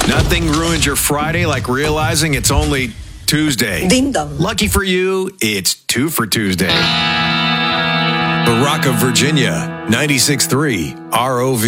Nothing ruins your Friday like realizing it's only Tuesday. Ding dong. Lucky for you, it's 2 for Tuesday. Barack of Virginia, 96.3 ROV.